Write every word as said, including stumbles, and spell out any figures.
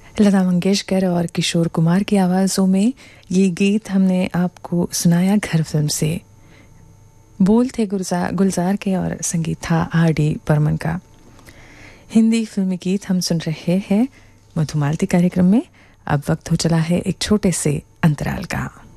लता मंगेशकर और किशोर कुमार की आवाज़ों में ये गीत हमने आपको सुनाया घर फिल्म से। बोल थे गुलजार गुलजार के और संगीत था आर डी बर्मन का। हिंदी फिल्मी गीत हम सुन रहे हैं मधुमालती कार्यक्रम में। अब वक्त हो चला है एक छोटे से अंतराल का।